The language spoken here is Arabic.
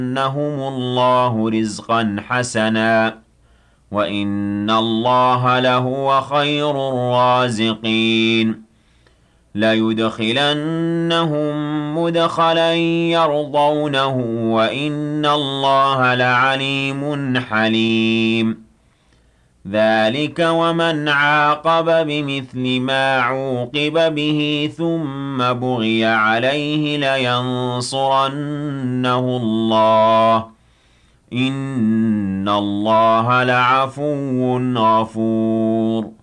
الله رزقا حسنا وإن الله لهو خير الرازقين ليدخلنهم مدخلا يرضونه وإن الله لعليم حليم ذلك ومن عاقب بمثل ما عوقب به ثم بغي عليه لينصرنه الله إن الله لعفو غفور